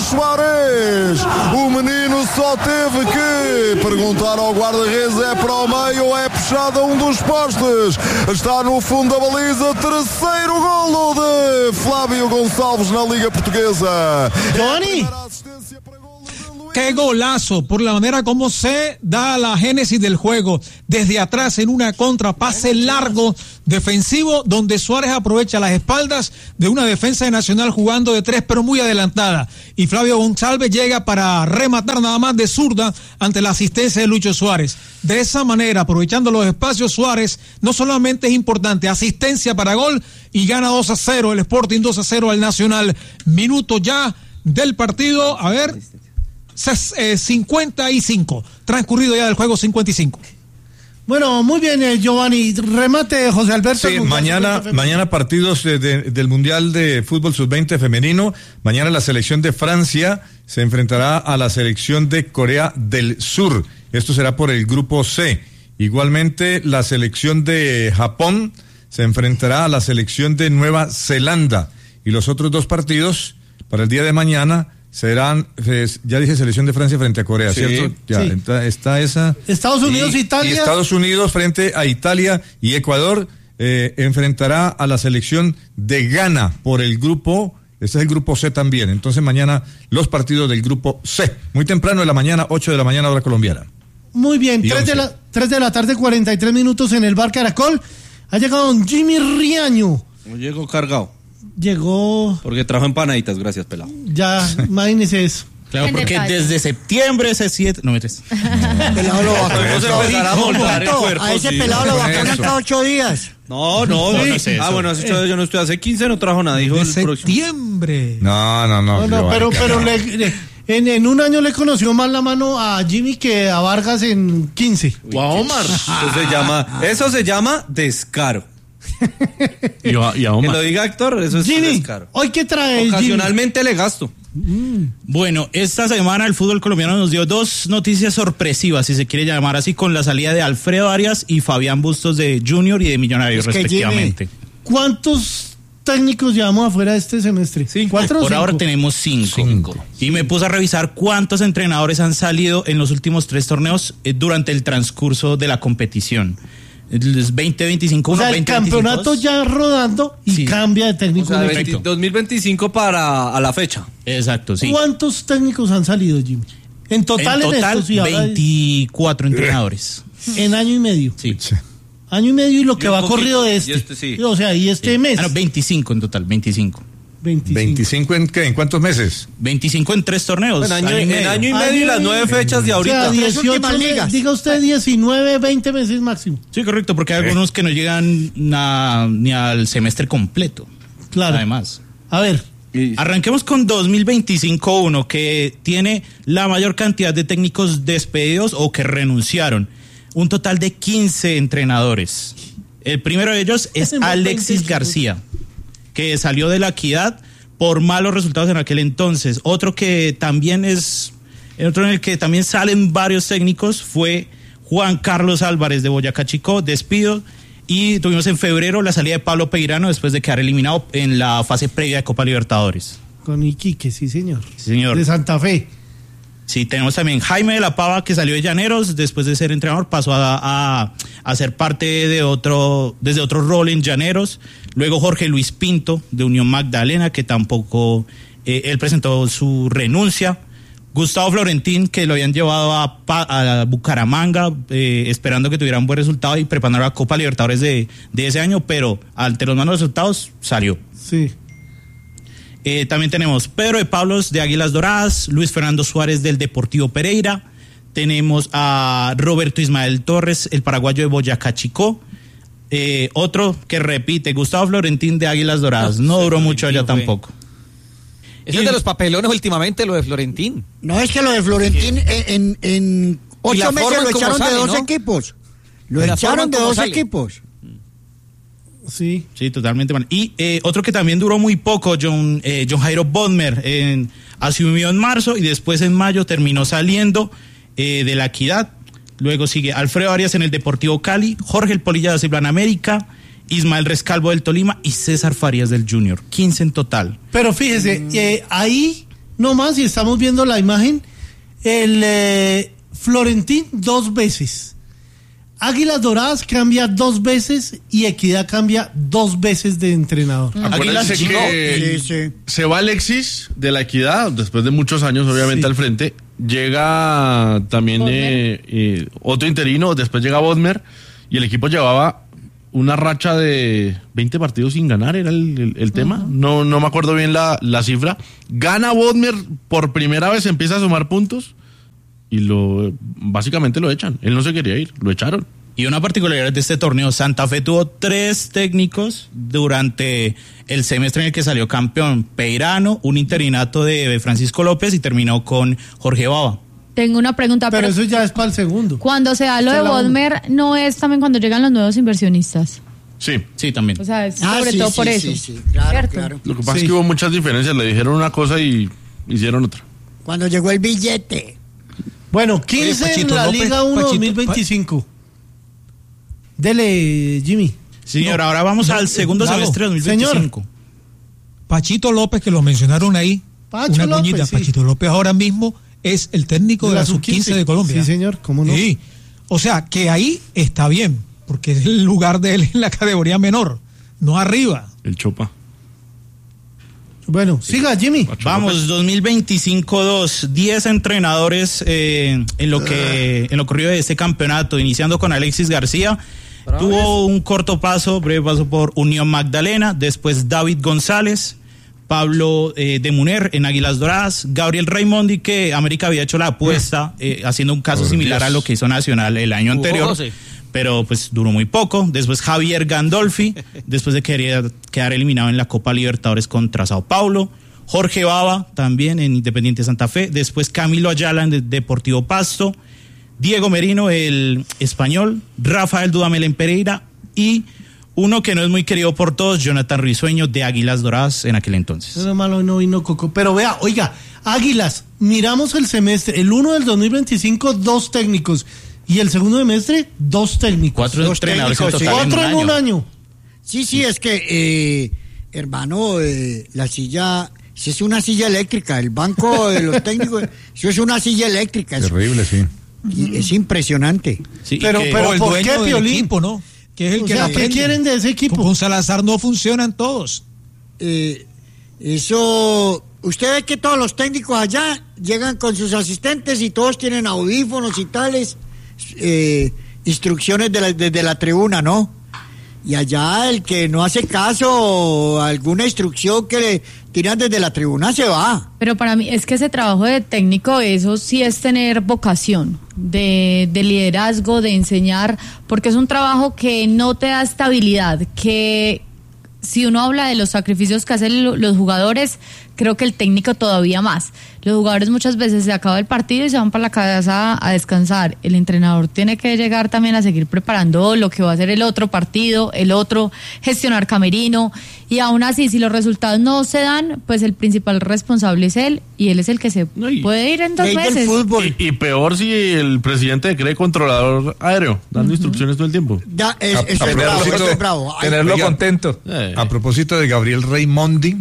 Suárez. O menino só teve que perguntar ao guarda-redes: é para o meio ou é puxado a dos postes? Está no fundo da baliza, terceiro golo de Flávio Gonçalves na Liga Portuguesa. Johnny. Qué golazo, por la manera como se da la génesis del juego, desde atrás en una contra, pase largo, defensivo, donde Suárez aprovecha las espaldas de una defensa de Nacional jugando de tres, pero muy adelantada, y Flávio Gonçalves llega para rematar nada más de zurda ante la asistencia de Lucho Suárez. De esa manera, aprovechando los espacios, Suárez no solamente es importante, asistencia para gol, y gana 2-0 el Sporting, 2-0 al Nacional. Minuto ya del partido, a ver, 55, transcurrido ya del juego 55. Bueno, muy bien, Giovanni. Remate, José Alberto. Sí, mañana partidos del Mundial de Fútbol Sub-20 femenino. Mañana la selección de Francia se enfrentará a la selección de Corea del Sur. Esto será por el grupo C. Igualmente, la selección de Japón se enfrentará a la selección de Nueva Zelanda. Y los otros dos partidos para el día de mañana serán, ya dije, selección de Francia frente a Corea, sí, ¿cierto? Ya, sí. Está esa. Estados Unidos, Italia. Y Estados Unidos frente a Italia, y Ecuador enfrentará a la selección de Ghana por el grupo, este es el grupo C también. Entonces mañana los partidos del grupo C, muy temprano de la mañana, 8 de la mañana hora colombiana. Muy bien, 3 de la tarde, 43 minutos en el Bar Caracol. Ha llegado don Jimmy Riaño. No llegó cargado. Llegó... Porque trajo empanaditas, gracias, pelado. Ya, imagínese eso. Claro, porque desde septiembre ese 7... No, metes. Pelado lo vacunó. A ese pelado lo vacunan cada 8 días. No es eso. Bueno, hace 8 días yo no estoy, hace 15 no trajo nada, dijo de el septiembre. No, pero en un año le conoció más la mano a Jimmy que a Vargas en 15. O a Omar. Eso se llama descaro. Y a Omar. Que lo diga Héctor, eso es Jimmy, descaro. ¿Hoy qué trae? Ocasionalmente le gasto. Bueno, esta semana el fútbol colombiano nos dio dos noticias sorpresivas, si se quiere llamar así, con la salida de Alfredo Arias y Fabián Bustos de Junior y de Millonarios, respectivamente. Jimmy, ¿cuántos técnicos llevamos afuera este semestre? ¿4 o 5? Por ahora tenemos 5. Y me puse a revisar cuántos entrenadores han salido en los últimos 3 torneos durante el transcurso de la competición. 20-25, o sea, el campeonato 22. Ya rodando y sí. Cambia de técnico. O sea, 2025 a la fecha. Exacto, sí. ¿Cuántos técnicos han salido, Jimmy? En total, 24 entrenadores. En año y medio. Sí. Año y medio y lo que va corrido de este. Sí. O sea, y este mes. 25 en total, 25. ¿25 en qué? ¿En cuántos meses? 25 en 3 torneos. En año y medio y las 9 fechas de ahorita. O sea, 18 ligas. Diga usted 19, 20 meses máximo. Sí, correcto, porque hay algunos que no llegan ni al semestre completo. Claro. Además. A ver. Arranquemos con 2025-1, que tiene la mayor cantidad de técnicos despedidos o que renunciaron. Un total de 15 entrenadores. El primero de ellos es Alexis García, que salió de la Equidad por malos resultados en aquel entonces. Otro en el que también salen varios técnicos fue Juan Carlos Álvarez de Boyacá Chicó, despido. Y tuvimos en febrero la salida de Pablo Peirano después de quedar eliminado en la fase previa de Copa Libertadores. Con Iquique, sí señor. Sí, señor. De Santa Fe. Sí, tenemos también Jaime de la Pava, que salió de Llaneros, después de ser entrenador pasó a ser parte desde otro rol en Llaneros. Luego Jorge Luis Pinto de Unión Magdalena, que tampoco él presentó su renuncia. Gustavo Florentín, que lo habían llevado a Bucaramanga, esperando que tuviera un buen resultado y preparando la Copa Libertadores de ese año, pero ante los malos resultados salió. Sí. También tenemos Pedro de Pablos de Águilas Doradas, Luis Fernando Suárez del Deportivo Pereira, tenemos a Roberto Ismael Torres, el paraguayo de Boyacá Chicó, otro que repite, Gustavo Florentín de Águilas Doradas, no duró mucho allá tampoco. Eso es de los papelones últimamente, lo de Florentín. No, es que lo de Florentín en 8 meses lo echaron de 2 equipos. Lo echaron de 2 equipos. Sí, totalmente mal. Y otro que también duró muy poco, John Jairo Bodmer, asumió en marzo y después en mayo terminó saliendo de la Equidad. Luego sigue Alfredo Arias en el Deportivo Cali, Jorge El Polilla de Ciblán América, Ismael Rescalvo del Tolima y César Farías del Junior. 15 en total. Pero fíjese, ahí no más, y estamos viendo la imagen, el Florentín 2 veces. Águilas Doradas cambia 2 veces y Equidad cambia 2 veces de entrenador. Acuérdense que se va Alexis de la Equidad, después de muchos años obviamente al frente, llega también otro interino, después llega Bodmer, y el equipo llevaba una racha de 20 partidos sin ganar, era el tema, no me acuerdo bien la cifra. Gana Bodmer, por primera vez empieza a sumar puntos, y básicamente lo echan. Él no se quería ir, lo echaron. Y una particularidad de este torneo, Santa Fe tuvo 3 técnicos durante el semestre en el que salió campeón. Peirano, un interinato de Francisco López y terminó con Jorge Bava. Tengo una pregunta. Pero eso ya es para el segundo. Cuando se da lo de Bodmer, ¿no es también cuando llegan los nuevos inversionistas? Sí, también. O sea, es sobre todo por eso. Sí, claro. Lo que pasa es que hubo muchas diferencias, le dijeron una cosa y hicieron otra. Cuando llegó el billete. Bueno, 15 en la Liga 1 2025. Dele, Jimmy. Señor, ahora vamos al segundo semestre de 2025. Señor, Pachito López, que lo mencionaron ahí. Una cuñita. Sí. Pachito López ahora mismo es el técnico de la sub-15 de Colombia. Sí, señor, ¿cómo no? Sí. O sea, que ahí está bien, porque es el lugar de él en la categoría menor, no arriba. El Chopa. Bueno, siga, Jimmy. Vamos, 2025-2, 10 entrenadores en lo corrido de este campeonato, iniciando con Alexis García. Tuvo un breve paso por Unión Magdalena, después David González, Pablo de Muner en Águilas Doradas, Gabriel Raimondi, que América había hecho la apuesta haciendo un caso similar a lo que hizo Nacional el año anterior. Pero pues duró muy poco. Después Javier Gandolfi, después de quedar eliminado en la Copa Libertadores contra Sao Paulo. Jorge Bava, también en Independiente Santa Fe. Después Camilo Ayala en Deportivo Pasto. Diego Merino, el español. Rafael Dudamel en Pereira. Y uno que no es muy querido por todos, Jonathan Risueño de Águilas Doradas en aquel entonces. No, malo, no vino Coco. Pero vea, oiga, Águilas, miramos el semestre. El 1 del 2025, 2 técnicos. Y el segundo semestre, 2 técnicos. 4 entrenadores en total. 4 en un año. Sí, es que, hermano, la silla, si es una silla eléctrica, el banco de los técnicos, eso es una silla eléctrica. Terrible, sí. Y es impresionante. Sí, pero ¿por qué, Piolín? Equipo, ¿no? Que es el que ¿qué quieren de ese equipo? Con Salazar no funcionan todos. Eso, usted ve que todos los técnicos allá llegan con sus asistentes y todos tienen audífonos y tales. Instrucciones desde la tribuna, ¿no? Y allá el que no hace caso a alguna instrucción que le tiran desde la tribuna se va. Pero para mí es que ese trabajo de técnico, eso sí es tener vocación de liderazgo, de enseñar, porque es un trabajo que no te da estabilidad, que si uno habla de los sacrificios que hacen los jugadores, creo que el técnico todavía más. Los jugadores muchas veces se acaba el partido y se van para la casa a descansar. El entrenador tiene que llegar también a seguir preparando lo que va a ser el otro partido, gestionar camerino, y aún así, si los resultados no se dan, pues el principal responsable es él, y él es el que se puede ir en 2 meses. Y peor si el presidente cree controlador aéreo, dando instrucciones todo el tiempo. Es bravo. Tenerlo contento. A propósito de Gabriel Raimondi,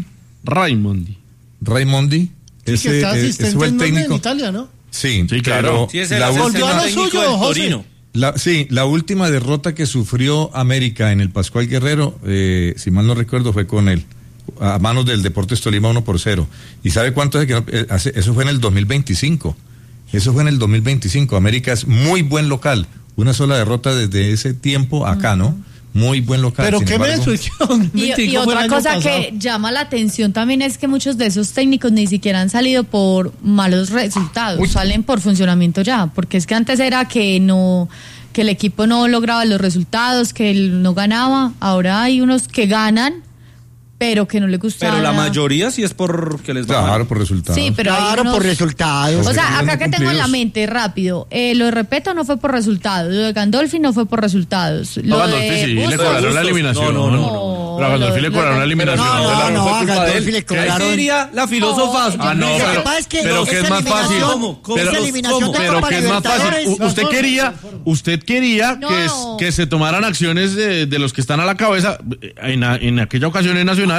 ese fue el técnico en Italia, ¿no? Sí, claro. Sí, volvió a lo suyo, José. La última derrota que sufrió América en el Pascual Guerrero, si mal no recuerdo, fue con él, a manos del Deportes Tolima 1-0. ¿Y sabe cuánto es que eso fue en el 2025? Eso fue en el 2025. América es muy buen local. Una sola derrota desde ese tiempo acá, ¿no? Muy buen local. Pero qué mensuación. Y otra cosa que llama la atención también es que muchos de esos técnicos ni siquiera han salido por malos resultados, salen por funcionamiento ya, porque es que antes era que el equipo no lograba los resultados, que él no ganaba. Ahora hay unos que ganan, pero que no les gusta. Pero la mayoría sí es porque les va Claro, por resultados. Sí, pero por resultados. O sea, acá que tengo en la mente, rápido, lo de Repeto no fue por resultados, lo de Gandolfi no fue por resultados. No, Gandolfi sí, le cobraron la eliminación. No. Pero a Gandolfi le cobraron la eliminación. No, a Gandolfi le cobraron. Ahí diría la filósofa. Pero que es más fácil. Pero que es más fácil. Usted quería que se tomaran acciones de los que están a la cabeza. En aquella ocasión en Nacional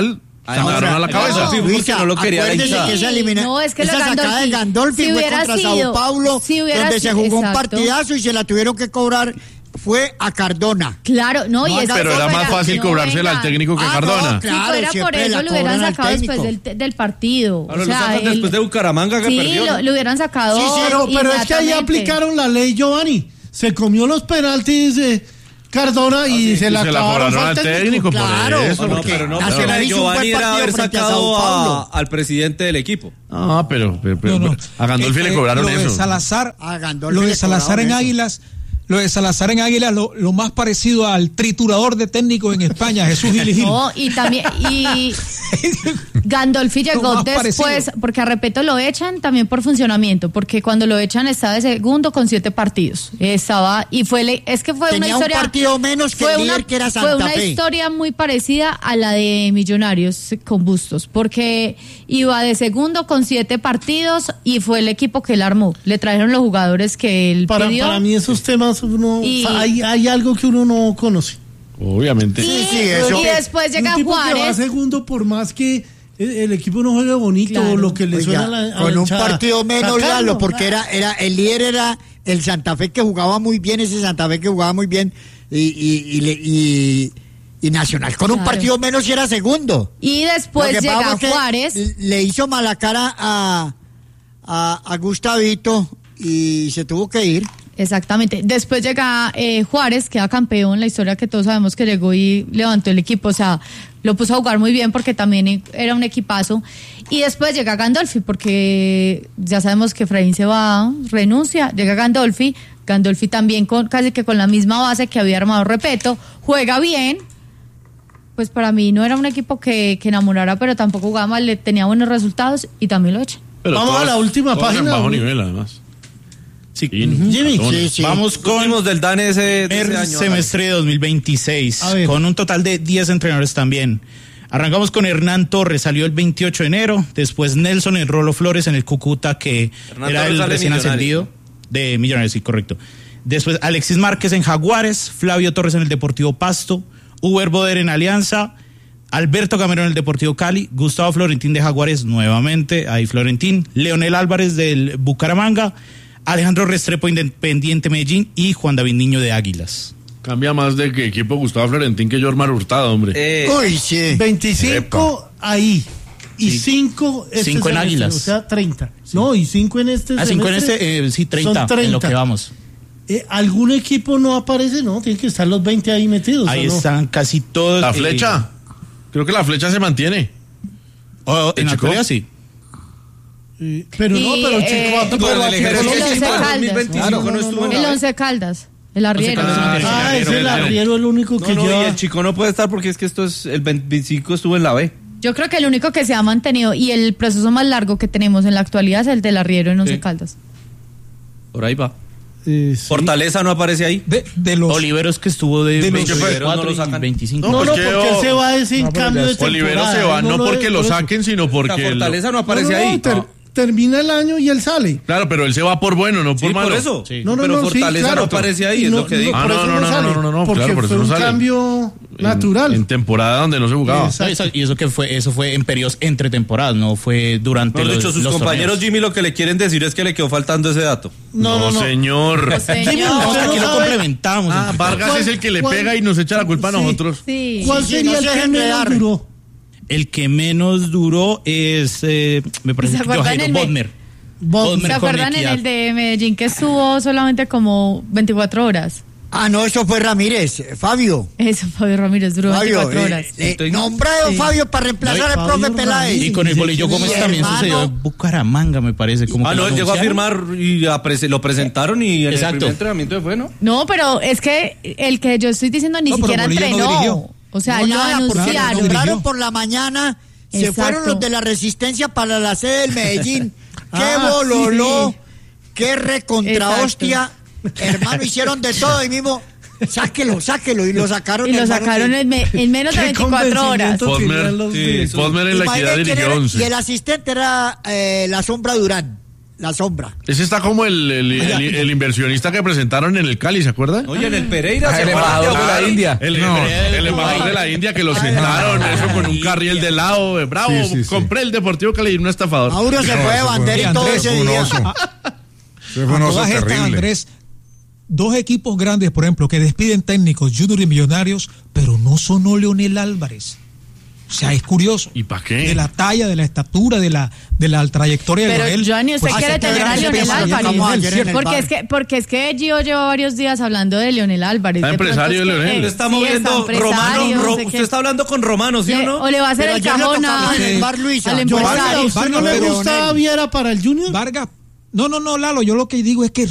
Sacaron a la cabeza. No, Luisa, no lo quería acuérdese hinchar. que esa sacada de Gandolfi si fue hubiera contra sido, Sao Paulo, si hubiera donde se sido, jugó un exacto. partidazo y se la tuvieron que cobrar. Fue a Cardona. Claro, no, y No, esa Pero era más fácil cobrársela al técnico que Cardona. No, claro, si fuera por siempre eso la lo hubieran cobran al sacado después técnico. del partido. Ahora O lo sea, sacan después de Bucaramanga que sí, perdió. lo hubieran sacado. Sí, pero es que ahí inmediatamente. aplicaron la ley Giovanni. Se comió los penaltis de Cardona y se la cobraron clavaron al técnico. Claro, por eso. No, porque pero no, Nacional hizo un buen Giovanni era partido haber frente a sacado Sao Paulo. al presidente del equipo. Ah, pero a Gandolfi le cobraron lo de eso. Salazar, A Gandolfi lo de le Salazar en cobraron eso. Águilas. Lo de Salazar en Águilas, lo más parecido al triturador de técnicos en España, Jesús Gil y Gil. No, y también, y Gandolfi Lo llegó más después, parecido. porque a Repeto lo echan también por funcionamiento, porque cuando lo echan estaba de segundo con 7 partidos. Estaba, y es que fue Tenía una historia. un partido menos que el líder, que era Santa Fue una Fe. historia muy parecida a la de Millonarios con Bustos, porque iba de segundo con 7 partidos y fue el equipo que él armó. Le trajeron los jugadores que él pidió. Para mí esos temas hay algo que uno no conoce. Obviamente. eso. Y después llega Un tipo que va Juárez. segundo por más que el equipo no juegue bonito, Claro. lo que le Oiga, suena a la con un hinchada. partido menos, Sacarlo. Lalo, porque era el líder era el Santa Fe, que jugaba muy bien, y Nacional con un Claro. partido menos y era segundo. Y Lo después que pasa llega fue que Juárez. le hizo mala cara a Gustavito y se tuvo que ir. Exactamente. Después llega Juárez, queda campeón, la historia que todos sabemos que llegó y levantó el equipo, o sea, lo puso a jugar muy bien porque también era un equipazo. Y después llega Gandolfi, porque ya sabemos que Efraín se va, renuncia, llega Gandolfi también casi que con la misma base que había armado Repeto, juega bien. Pues para mí no era un equipo que enamorara, pero tampoco jugaba mal, tenía buenos resultados y también lo echan. Pero Vamos todos- a la última todos en página. bajo nivel, además. Sí. Jimmy, Sí. Vamos con Fuimos del DANE de ese primer año. semestre de 2026, A ver. con un total de 10 entrenadores también. Arrancamos con Hernán Torres, salió el 28 de enero, después Nelson El Rolo Flores en el Cúcuta, que Hernán era Torres el sale recién Millonarios, ascendido de Millonarios, sí, correcto. Después Alexis Márquez en Jaguares, Flavio Torres en el Deportivo Pasto, Uber Boder en Alianza, Alberto Gamero en el Deportivo Cali, Gustavo Florentín de Jaguares nuevamente, ahí Florentín, Leonel Álvarez del Bucaramanga, Alejandro Restrepo Independiente Medellín y Juan David Niño de Águilas. Cambia más de que equipo Gustavo Florentín que Jormar Hurtado, hombre. Uy, sí. 25 ahí. Y 5 Cinco en Águilas. O sea, 30. No, y 5 en este. 5 en semestre. este, sí, 30, Son en lo que vamos. ¿Algún equipo no aparece? No, tienen que estar los 20 ahí metidos. Ahí ¿o no? están casi todos. La flecha. Creo que la flecha se mantiene. En la Chico. Corea sí. Pero no, Y, pero Chico, pero el ejército el Once Caldas. Claro, no estuvo en El la- 11 Caldas, el arriero. es el arriero el único que No, y lleva. el Chico no puede estar porque es que el 25 estuvo en la B. Yo creo que el único que se ha mantenido y el proceso más largo que tenemos en la actualidad es el del arriero en Once Sí. Caldas. Por ahí va. Sí. Fortaleza no aparece ahí. De los Oliveros que estuvo de De los 24 no lo y sacan. 25. No, porque porque él se va a ese No, pero cambio ya de es- temporada. Olivero se va, él no porque lo por eso. saquen, sino La porque... Fortaleza no aparece No, ahí. termina el año y él sale. Claro, pero él se va por bueno, no por Sí, malo. por eso. Sí. No, Pero sí, Fortaleza claro. no aparece ahí, Y es no- lo que digo. por Ah, eso no, sale, no, porque claro, por eso fue no un sale. cambio natural. En temporada donde no se jugaba. Exacto. Y eso que fue, eso fue en periodos entre temporadas, no fue durante Mejor dicho, sus los compañeros torneos. Jimmy lo que le quieren decir es que le quedó faltando ese dato. No, señor. Señor. No, usted aquí no lo sabe. complementamos. Ah, Vargas ¿Cuál- es el que le cuál- pega y nos echa la culpa a Sí. nosotros. Sí. ¿Cuál Sí, sería no el se que dejen menos enredar. duró? El que menos duró es, me parece ¿Se que acuerdan Jairo el Bodmer. ¿Se acuerdan en el de Medellín que estuvo solamente como 24 horas? Ah, no, eso fue Ramírez, Fabio. Eso, Fabio Ramírez, duró Fabio, 24 horas. nombrado Sí. Fabio para reemplazar al Fabio profe Ramírez. Peláez. Y con el Bolillo Sí, Gómez también hermano. sucedió en Bucaramanga, me parece. Como que No, lo él llegó a anunciaron. firmar y lo presentaron y en el Exacto. primer entrenamiento fue, ¿no? No, pero es que el que yo estoy diciendo ni No, pero siquiera Bolillo no entrenó. dirigió. O sea, No, lo nada, porque lo anunciaron. nombraron por la mañana. Se Exacto. fueron los de la Resistencia para la sede del Medellín. ¡Qué Ah, bololó! sí. ¡Qué recontra Exacto. hostia! Hermano, hicieron de todo y mismo, sáquelo. Y lo sacaron. Y lo hermano, sacaron sí. en menos de Qué 24 horas. convencimiento tenían los Sí, de- Posmer en la equidad Imaginen quién dirigió era, 11. y el asistente era la Sombra Durán. la sombra. Ese está como el inversionista que presentaron en el Cali, ¿se acuerdan? Oye, en el Pereira el embajador de la India. El embajador de la India que lo sentaron, eso con un carril de lado. Bravo, Sí. compré el Deportivo Cali y un estafador. Mauro se fue de bandera y todo ese día. Ese fue un oso Todas estas, terrible. Andrés, dos equipos grandes, por ejemplo, que despiden técnicos, Junior y Millonarios, pero no sonó Leonel Álvarez. O sea, es curioso. ¿Y para qué? De la talla, de la estatura, de la trayectoria de Pero Leonel. Johnny, usted pues, quiere tener a Leonel Álvarez. Porque es que Gio lleva varios días hablando de Leonel Álvarez. Está empresario de Leonel. Usted está moviendo Romano, usted está hablando con Romano, ¿sí o no? O le va a hacer Pero el ayer lo cajón tocamos en el bar Luisa. al Vargas, ¿a empresario. usted no le gusta Viera para el Junior? Vargas, no, Lalo, yo lo que digo es que